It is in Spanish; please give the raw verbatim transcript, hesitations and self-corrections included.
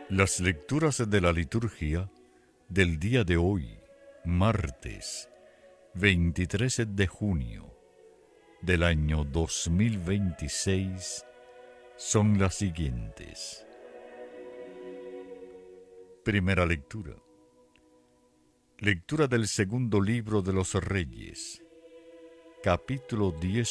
Las lecturas de la liturgia del día de hoy, martes veintitrés de junio del año dos mil veintiséis, son las siguientes. Primera lectura. Lectura del segundo libro de los Reyes, capítulo diez.